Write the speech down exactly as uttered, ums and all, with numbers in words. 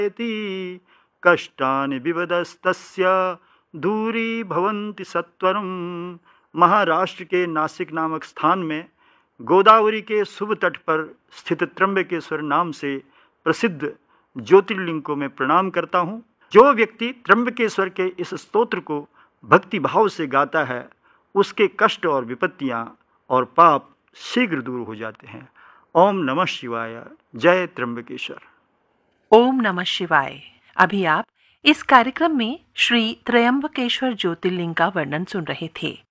कष्टानि विवदस्तस्य दूरी भवन्ति सत्वरम। महाराष्ट्र के नासिक नामक स्थान में गोदावरी के शुभ तट पर स्थित त्र्यंबकेश्वर नाम से प्रसिद्ध ज्योतिर्लिंग को मैं प्रणाम करता हूँ। जो व्यक्ति त्र्यंबकेश्वर के इस स्तोत्र को भक्ति भाव से गाता है, उसके कष्ट और विपत्तियाँ और पाप शीघ्र दूर हो जाते हैं। ओम नमः शिवाय। जय त्र्यंबकेश्वर। ओम नमः शिवाय। अभी आप इस कार्यक्रम में श्री त्र्यंबकेश्वर ज्योतिर्लिंग का वर्णन सुन रहे थे।